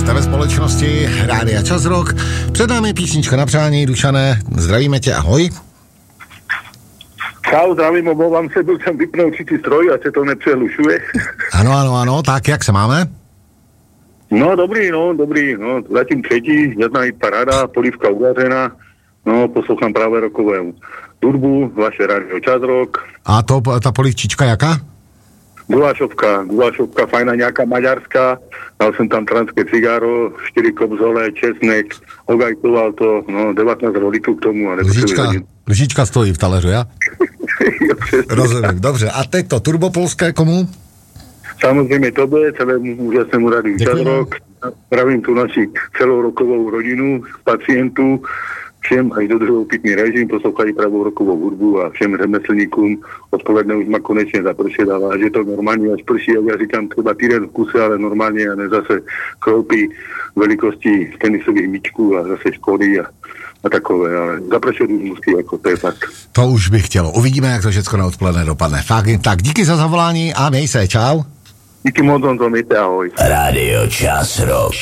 Jste ve společnosti Rádia Čas Rock. Před námi písnička na přání. Dušané, zdravíme tě, ahoj. Čau, zdravím, obávám se, byl jsem vypnout určitý stroj a se to nepřehlušuje. Ano, tak jak se máme? No, dobrý, zatím třetí, jedna hit paráda, polívka uvařená, no, poslouchám právě rokovou hudbu, vaše rádio Čas Rock. A to, ta polívčička jaká? Gulášovka, fajná, nějaká maďarská, dal jsem tam transké cigáro, 4 kobzole, česnek, ogajtoval to, no, 19 rolíků k tomu. A lžička stojí v taleřu, ja? Rozumím, dobře. A teď to turbopolské komu? Samozřejmě tobě, celému úžasnému rádiu Čas Rock. Zdravím tu naši celou rokovou rodinu, pacientů, všem, až dodržují pitný režim, poslouchají pravou rokovou hudbu a všem řemeslníkům odpoledne už má konečně zapršet, ale že to normálně až prší, jak já říkám, třeba týden v kuse, ale normálně a ne zase kroupí velikosti tenisových míčků a zase škody a takové, ale zapršet už musí, jako to je tak. To už bych chtělo. Uvidíme, jak to všechno na odpoledne dopadne. Fakt, tak díky za zavolání a měj se, čau. Díky moc, to mějte, ahoj. Rádio Čas Rock.